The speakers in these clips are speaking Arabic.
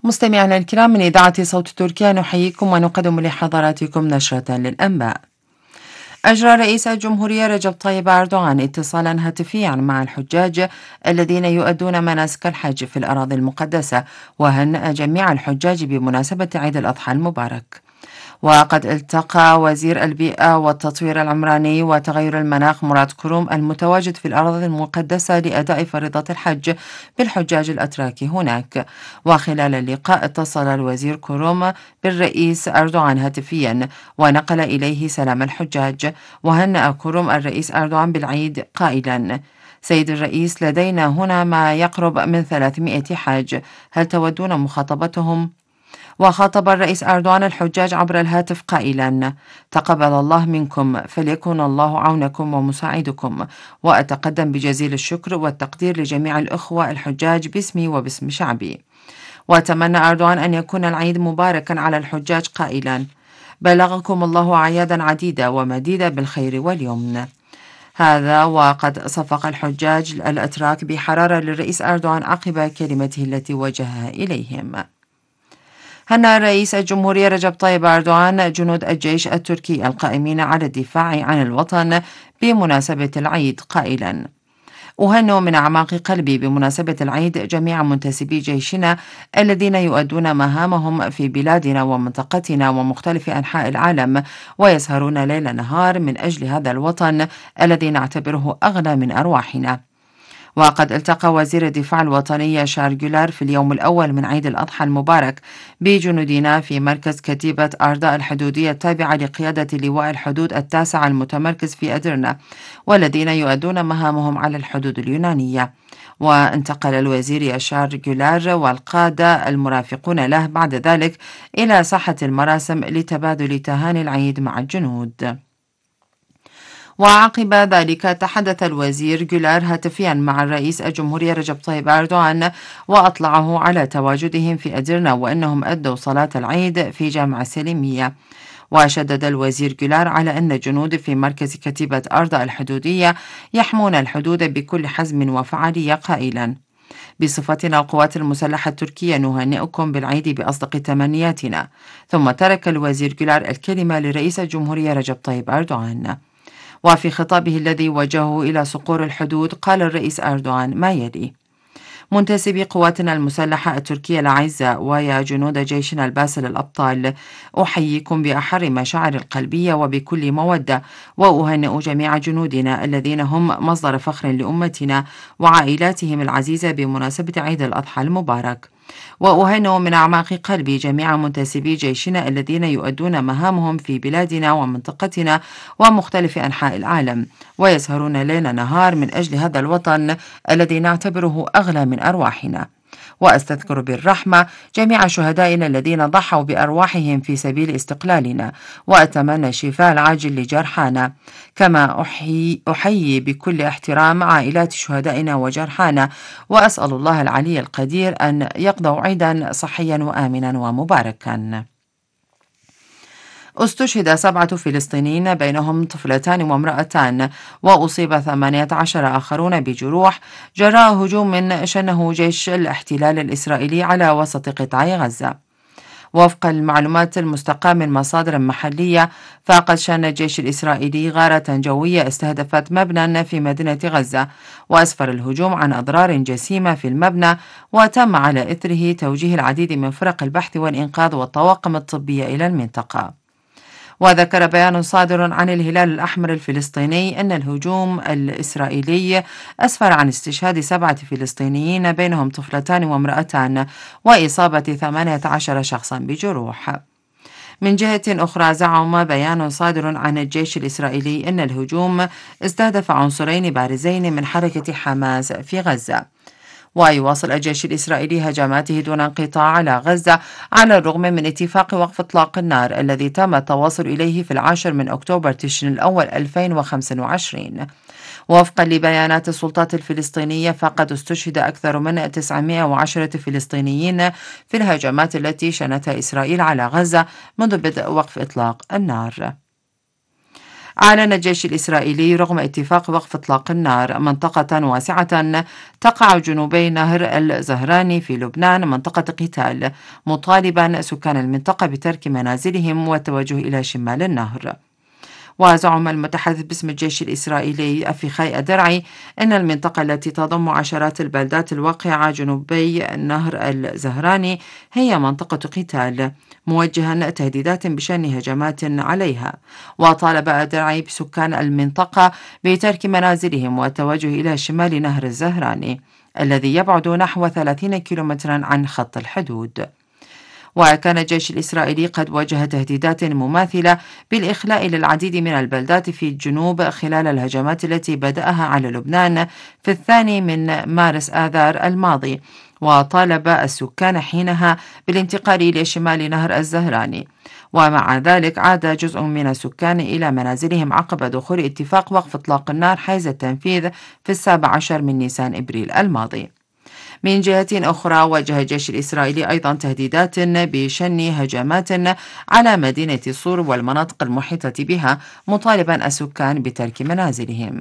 مستمعينا الكرام من إذاعة صوت تركيا نحييكم ونقدم لحضراتكم نشرة للأنباء. أجرى رئيس الجمهورية رجب طيب أردوغان اتصالا هاتفيا مع الحجاج الذين يؤدون مناسك الحج في الأراضي المقدسة، وهنأ جميع الحجاج بمناسبة عيد الأضحى المبارك. وقد التقى وزير البيئة والتطوير العمراني وتغير المناخ مراد كروم المتواجد في الأراضي المقدسة لأداء فريضة الحج بالحجاج الأتراك هناك. وخلال اللقاء اتصل الوزير كروم بالرئيس أردوغان هاتفيا ونقل إليه سلام الحجاج، وهنأ كروم الرئيس أردوغان بالعيد قائلا: سيد الرئيس، لدينا هنا ما يقرب من 300 حاج، هل تودون مخاطبتهم؟ وخاطب الرئيس أردوغان الحجاج عبر الهاتف قائلا: تقبل الله منكم، فليكن الله عونكم ومساعدكم، وأتقدم بجزيل الشكر والتقدير لجميع الأخوة الحجاج باسمي وباسم شعبي. وتمنى أردوغان أن يكون العيد مباركا على الحجاج قائلا: بلغكم الله أعيادا عديدة ومديدة بالخير واليمن. هذا وقد صفق الحجاج الأتراك بحرارة للرئيس أردوغان عقب كلمته التي وجهها إليهم. هنأ رئيس الجمهورية رجب طيب أردوغان جنود الجيش التركي القائمين على الدفاع عن الوطن بمناسبة العيد قائلا: أهنئ من أعماق قلبي بمناسبة العيد جميع منتسبي جيشنا الذين يؤدون مهامهم في بلادنا ومنطقتنا ومختلف أنحاء العالم، ويسهرون ليل نهار من أجل هذا الوطن الذي نعتبره أغلى من أرواحنا. وقد التقى وزير الدفاع الوطني شارل جولار في اليوم الأول من عيد الأضحى المبارك بجنودنا في مركز كتيبة أرداء الحدودية التابعة لقيادة لواء الحدود التاسع المتمركز في أدرنا، والذين يؤدون مهامهم على الحدود اليونانية. وانتقل الوزير شارل جولار والقادة المرافقون له بعد ذلك إلى ساحة المراسم لتبادل تهاني العيد مع الجنود. وعقب ذلك تحدث الوزير جولار هاتفيا مع الرئيس الجمهورية رجب طيب أردوغان وأطلعه على تواجدهم في أدرنا وأنهم أدوا صلاة العيد في جامع السليمية. وشدد الوزير جولار على أن الجنود في مركز كتيبة أرداء الحدودية يحمون الحدود بكل حزم وفعالية قائلا: بصفتنا القوات المسلحة التركية نهنئكم بالعيد بأصدق تمنياتنا. ثم ترك الوزير جولار الكلمة لرئيس الجمهورية رجب طيب أردوغان. وفي خطابه الذي وجهه إلى صقور الحدود قال الرئيس أردوغان ما يلي: منتسبي قواتنا المسلحة التركية الأعزاء ويا جنود جيشنا الباسل الأبطال، أحييكم بأحر مشاعر القلبية وبكل مودة، وأهنئ جميع جنودنا الذين هم مصدر فخر لأمتنا وعائلاتهم العزيزة بمناسبة عيد الأضحى المبارك. وأهنئ من أعماق قلبي جميع منتسبي جيشنا الذين يؤدون مهامهم في بلادنا ومنطقتنا ومختلف أنحاء العالم، ويسهرون ليل نهار من أجل هذا الوطن الذي نعتبره أغلى من أرواحنا. وأستذكر بالرحمة جميع شهدائنا الذين ضحوا بأرواحهم في سبيل استقلالنا، وأتمنى الشفاء العاجل لجرحانا، كما أحيي بكل احترام عائلات شهدائنا وجرحانا، وأسأل الله العلي القدير أن يقضوا عيدا صحيا وآمنا ومباركا. استشهد 7 فلسطينيين بينهم طفلتان وامرأتان، وأصيب 18 آخرون بجروح جراء هجوم شنه جيش الاحتلال الإسرائيلي على وسط قطاع غزة. وفق المعلومات المستقاة من مصادر محلية، فقد شن الجيش الإسرائيلي غارة جوية استهدفت مبنى في مدينة غزة، وأسفر الهجوم عن أضرار جسيمة في المبنى، وتم على إثره توجيه العديد من فرق البحث والإنقاذ والطواقم الطبية إلى المنطقة. وذكر بيان صادر عن الهلال الأحمر الفلسطيني أن الهجوم الإسرائيلي أسفر عن استشهاد 7 فلسطينيين بينهم طفلتان وامرأتان، وإصابة 18 شخصا بجروح. من جهة أخرى زعم بيان صادر عن الجيش الإسرائيلي أن الهجوم استهدف عنصرين بارزين من حركة حماس في غزة. ويواصل الجيش الإسرائيلي هجماته دون انقطاع على غزة على الرغم من اتفاق وقف إطلاق النار الذي تم التواصل إليه في 10 من أكتوبر تشرين الأول 2025. وفقا لبيانات السلطات الفلسطينية، فقد استشهد أكثر من 910 فلسطينيين في الهجمات التي شنتها إسرائيل على غزة منذ بدء وقف إطلاق النار. أعلن الجيش الإسرائيلي رغم اتفاق وقف إطلاق النار منطقة واسعة تقع جنوبي نهر الزهراني في لبنان منطقة قتال، مطالبا سكان المنطقة بترك منازلهم والتوجه إلى شمال النهر. وزعم المتحدث باسم الجيش الإسرائيلي أفيخاي أدرعي أن المنطقة التي تضم عشرات البلدات الواقعة جنوبي نهر الزهراني هي منطقة قتال، موجها تهديدات بشأن هجمات عليها. وطالب أدرعي بسكان المنطقة بترك منازلهم والتوجه إلى شمال نهر الزهراني الذي يبعد نحو 30 كيلومترا عن خط الحدود. وكان الجيش الإسرائيلي قد واجه تهديدات مماثلة بالإخلاء للعديد من البلدات في الجنوب خلال الهجمات التي بدأها على لبنان في 2 مارس آذار الماضي، وطالب السكان حينها بالانتقال إلى شمال نهر الزهراني. ومع ذلك عاد جزء من السكان إلى منازلهم عقب دخول اتفاق وقف إطلاق النار حيز التنفيذ في 17 من نيسان إبريل الماضي. من جهة أخرى واجه الجيش الإسرائيلي أيضا تهديدات بشن هجمات على مدينة صور والمناطق المحيطة بها، مطالبا السكان بترك منازلهم.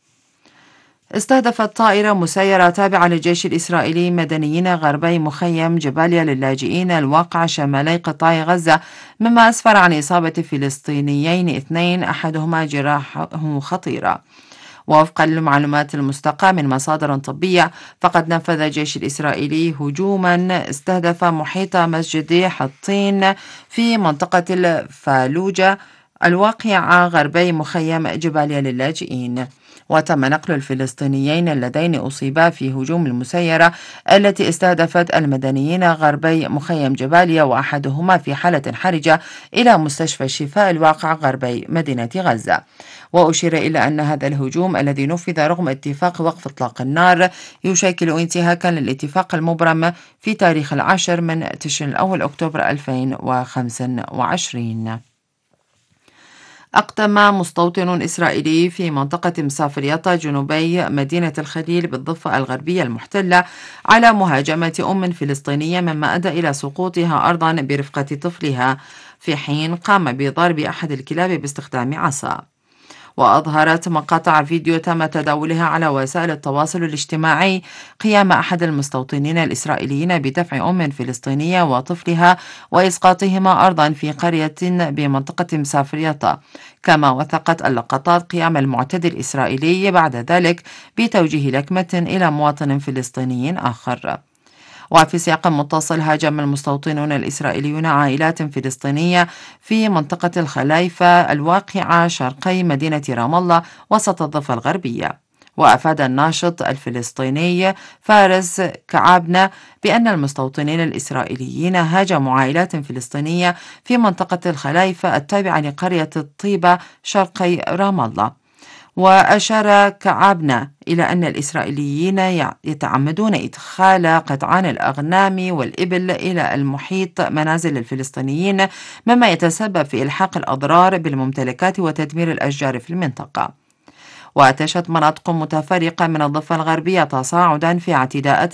استهدفت طائرة مسيرة تابعة للجيش الإسرائيلي مدنيين غربي مخيم جباليا للاجئين الواقع شمالي قطاع غزة، مما أسفر عن إصابة فلسطينيين 2 أحدهما جراحه خطيرة. ووفقا للمعلومات المستقاة من مصادر طبية، فقد نفذ الجيش الإسرائيلي هجوما استهدف محيط مسجد حطين في منطقة الفالوجة الواقعة غربي مخيم جباليا للاجئين. وتم نقل الفلسطينيين اللذين أصيبا في هجوم المسيرة التي استهدفت المدنيين غربي مخيم جباليا وأحدهما في حالة حرجة إلى مستشفى الشفاء الواقع غربي مدينة غزة. وأشير إلى أن هذا الهجوم الذي نفذ رغم اتفاق وقف إطلاق النار يشكل انتهاكا للاتفاق المبرم في تاريخ 10 من تشرين الأول أكتوبر 2025. أقدم مستوطن إسرائيلي في منطقة مسافريطة جنوبي مدينة الخليل بالضفة الغربية المحتلة على مهاجمة فلسطينية، مما أدى إلى سقوطها أرضا برفقة طفلها في حين قام بضرب أحد الكلاب باستخدام عصا. وأظهرت مقاطع فيديو تم تداولها على وسائل التواصل الاجتماعي قيام أحد المستوطنين الإسرائيليين بدفع فلسطينية وطفلها وإسقاطهما أرضا في قرية بمنطقة مسافريطة. كما وثقت اللقطات قيام المعتدي الإسرائيلي بعد ذلك بتوجيه لكمة إلى مواطن فلسطيني آخر. وفي سياق متصل هاجم المستوطنون الإسرائيليون عائلات فلسطينية في منطقة الخلايفة الواقعة شرقي مدينة رام الله وسط الضفة الغربية. وأفاد الناشط الفلسطيني فارس كعابنة بأن المستوطنين الإسرائيليين هاجموا عائلات فلسطينية في منطقة الخلايفة التابعة لقرية الطيبة شرقي رام الله. وأشار كعابنا إلى أن الإسرائيليين يتعمدون إدخال قطعان الأغنام والإبل إلى المحيط منازل الفلسطينيين، مما يتسبب في إلحاق الأضرار بالممتلكات وتدمير الأشجار في المنطقة. وتشهد مناطق متفرقة من الضفة الغربية تصاعدا في اعتداءات